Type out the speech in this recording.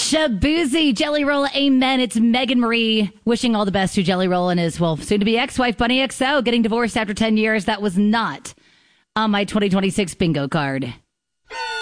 Shabuzi, Jelly Roll, amen. It's Megan Marie wishing all the best to Jelly Roll and his, well, soon-to-be ex-wife, Bunny XO, getting divorced after 10 years. That was not on my 2026 bingo card.